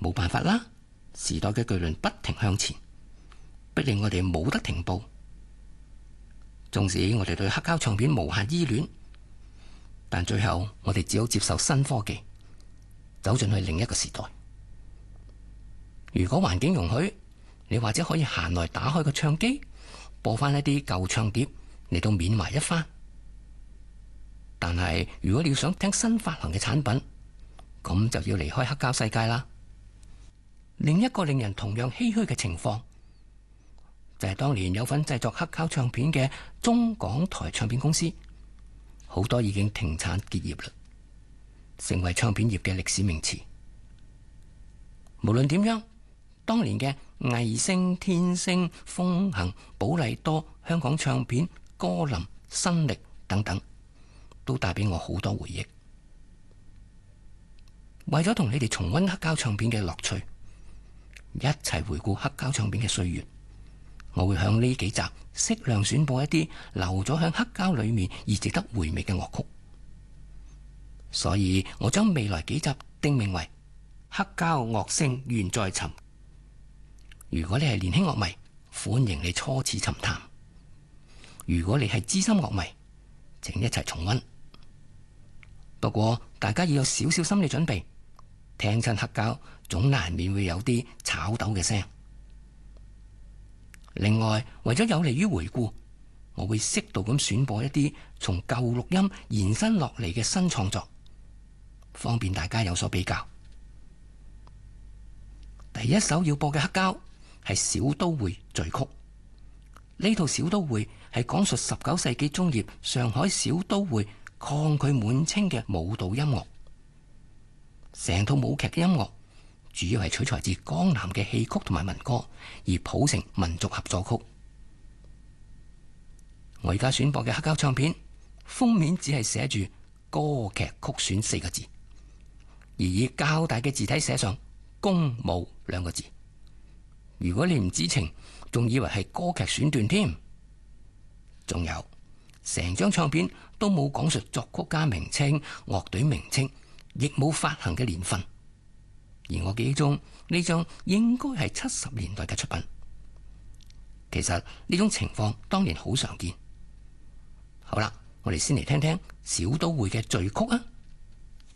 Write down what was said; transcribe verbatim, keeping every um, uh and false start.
冇辦法啦，時代嘅巨輪不停向前，逼令我哋冇得停步。縱使我哋對黑膠唱片無限依戀，但最後我哋只好接受新科技，走進去另一個時代。如果環境容許，你或者可以閒來打開個唱機，播翻一啲舊唱碟嚟到緬懷一番。但係如果你要想聽新發行嘅產品，咁就要離開黑膠世界啦。另一個令人同樣唏噓嘅情況，就係當年有份製作黑膠唱片嘅中港台唱片公司，好多已經停產結業啦，成為唱片業嘅歷史名詞。無論點樣，當年嘅藝星、天星、風行、寶麗多、香港唱片、歌林、新力等等，都帶俾我好多回憶。為咗同你哋重溫黑膠唱片嘅樂趣，一齊回顧黑膠唱片嘅歲月，我會向呢幾集適量選播一啲留咗響黑膠裏面而值得回味嘅樂曲。所以我將未來幾集定名為黑膠樂聲願再尋。如果你係年輕樂迷，歡迎你初次尋探；如果你係資深樂迷，請一齊重溫。不過大家要有少少心理準備，聽親黑膠總難免會有啲炒豆嘅聲。另外，為咗有利於回顧，我會適度咁選播一啲從舊錄音延伸落嚟嘅新創作，方便大家有所比較。第一首要播嘅黑膠係《小都會序曲》。呢套《小都會》係講述十九世紀中葉上海小都會抗拒滿清嘅舞蹈音樂。成套舞劇嘅音樂主要係取材自江南嘅戲曲同埋民歌，而譜成民族合作曲。我而家選播嘅黑膠唱片封面只係寫住歌劇曲選四個字，而以較大嘅字體寫上公舞兩個字。如果你唔知情，仲以為係歌劇選段添。仲有，成張唱片都冇講述作曲家名稱、樂隊名稱，亦冇發行嘅年份。而我記憶中呢張應該係七十年代嘅出品。其實呢種情況當然好常見。好啦，我哋先嚟聽聽小都會嘅序曲啊。